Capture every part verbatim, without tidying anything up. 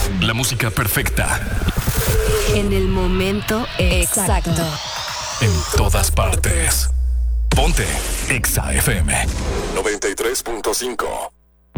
La música perfecta. En el momento exacto. En todas partes. Ponte Exa F M noventa y tres punto cinco.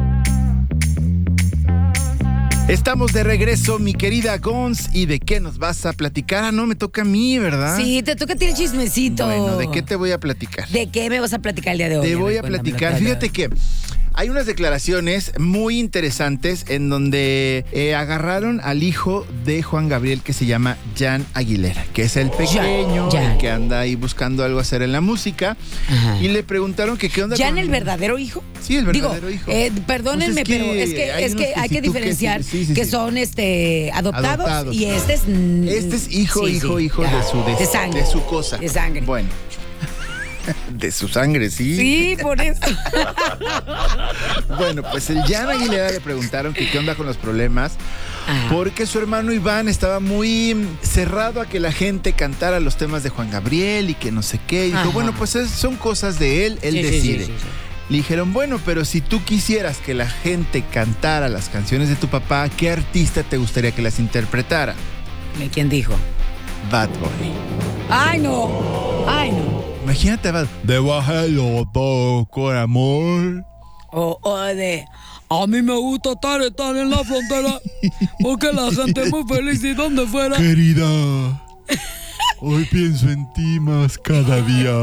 Estamos de regreso, mi querida Gons. ¿Y de qué nos vas a platicar? Ah, no, me toca a mí, ¿verdad? Sí, te toca a ti el chismecito. Bueno, ¿de qué te voy a platicar? ¿De qué me vas a platicar el día de hoy? Te voy a ver, platicar. Fíjate que hay unas declaraciones muy interesantes en donde eh, agarraron al hijo de Juan Gabriel que se llama Jan Aguilera, que es el pequeño, Jan, Jan. el que anda ahí buscando algo hacer en la música. Ajá. Y le preguntaron que qué onda ¿Jan con... el verdadero hijo? Sí, el verdadero Digo, hijo. Eh, perdónenme, Pues es que pero es que, hay es unos que que hay sí, que tú que diferenciar sí, sí, sí, que sí. son este adoptados, Adoptados. y este es... Este es hijo, sí, hijo, sí. hijo Ajá. de su... De, de sangre. de su cosa. De sangre. Bueno. De su sangre, sí. Sí, por eso. Bueno, pues el Jan Aguilera le preguntaron que qué onda con los problemas, Ajá. porque su hermano Iván estaba muy cerrado a que la gente cantara los temas de Juan Gabriel y que no sé qué. Y dijo, Ajá. bueno, pues es- son cosas de él, él Sí, sí, decide. sí, sí, sí. Le dijeron, bueno, pero si tú quisieras que la gente cantara las canciones de tu papá, ¿qué artista te gustaría que las interpretara? ¿Quién dijo? Bad Bunny. Ay, no. Ay, no. Imagínate a Bad Debájalo todo con amor. O, o de... A mí me gusta estar, estar en la frontera porque la gente es muy feliz y donde fuera. Querida, hoy pienso en ti más cada día.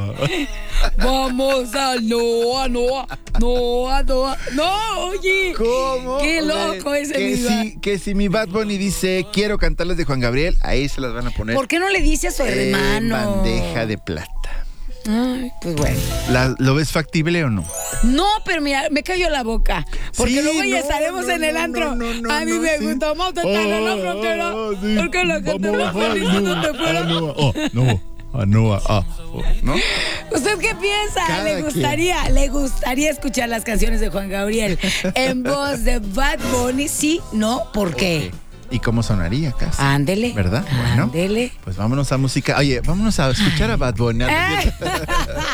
Vamos a Noa, Noa, Noa, Noa. No, oye. ¿Cómo? Qué O sea, loco ese que mi si, que si mi Bad Bunny dice quiero cantarles de Juan Gabriel, ahí se las van a poner. ¿Por qué no le dice a su en hermano? bandeja de plata. Ay, pues bueno. La- ¿Lo ves factible o no? No, pero mira, me cayó la boca. Porque Sí, luego ya no, estaremos no, en el no, antro. no, no, a mí no, me sí. gusta más estar en la frontera. Ah, sí. Porque la gente Vamos, es muy feliz ah, y no, donde ah, fuera. no, ah, no, ah, no, ah, ah, ¿no? ¿Usted qué piensa? Cada ¿Le gustaría, le gustaría escuchar las canciones de Juan Gabriel en voz de Bad Bunny? Sí, no, ¿por qué? Ok. ¿Y cómo sonaría casi? Ándele. ¿Verdad? Bueno. Ándele. Pues vámonos a música. Oye, vámonos a escuchar a Bad Bunny.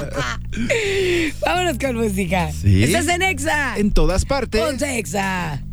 Vámonos con música. Sí. Estás en Exa. En todas partes. Ponte Exa.